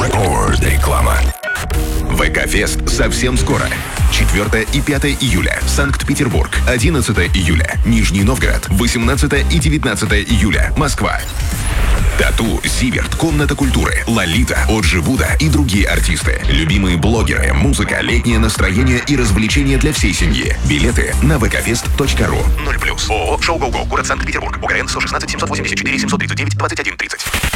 Реклама. ВК-фест совсем скоро. 4 и 5 июля. Санкт-Петербург. 11 июля. Нижний Новгород. 18 и 19 июля. Москва. Тату, Зиверт, Комната культуры, Лолита, Оджи Буда и другие артисты. Любимые блогеры, музыка, летнее настроение и развлечения для всей семьи. Билеты на vkfest.ru. 0+. ООО «Шоу Го-Го», город Санкт-Петербург. УКРН 116 784 739 21 30.